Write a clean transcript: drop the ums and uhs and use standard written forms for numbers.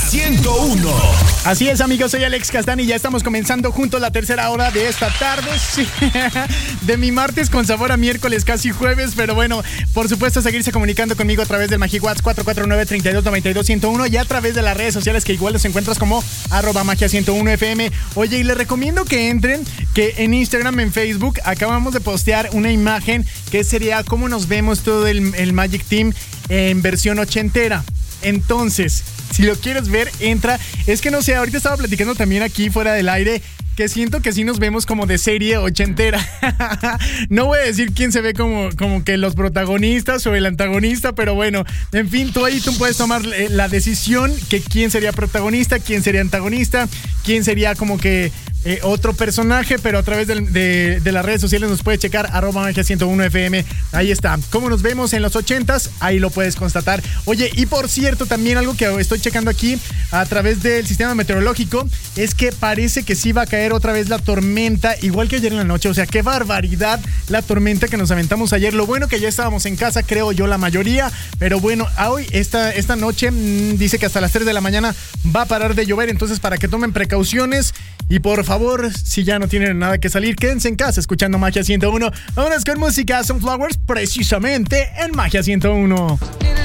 101. Así es, amigos, soy Alex Castán y ya estamos comenzando juntos la tercera hora de esta tarde, sí, de mi martes con sabor a miércoles, casi jueves, pero bueno, por supuesto seguirse comunicando conmigo a través del MagiWhat's 449-3292-101 y a través de las redes sociales que igual los encuentras como @magia101fm. Oye, y les recomiendo que entren, que en Instagram, en Facebook, acabamos de postear una imagen que sería cómo nos vemos todo el Magic Team en versión ochentera. Entonces, si lo quieres ver, entra. Es que no sé, ahorita estaba platicando también aquí fuera del aire que siento que sí nos vemos como de serie ochentera. No voy a decir quién se ve como que los protagonistas o el antagonista, pero bueno, en fin, tú puedes tomar la decisión que quién sería protagonista, quién sería antagonista, quién sería como que otro personaje, pero a través de las redes sociales nos puedes checar @magia101fm. Ahí está. ¿Cómo nos vemos en los 80s? Ahí lo puedes constatar. Oye, y por cierto, también algo que estoy checando aquí a través del sistema meteorológico es que parece que sí va a caer otra vez la tormenta, igual que ayer en la noche. O sea, qué barbaridad la tormenta que nos aventamos ayer. Lo bueno que ya estábamos en casa, creo yo, la mayoría. Pero bueno, hoy, esta noche, dice que hasta las 3 de la mañana va a parar de llover. Entonces, para que tomen precauciones. Y por favor, si ya no tienen nada que salir, quédense en casa escuchando Magia 101. Vámonos con música Sunflowers, precisamente en Magia 101.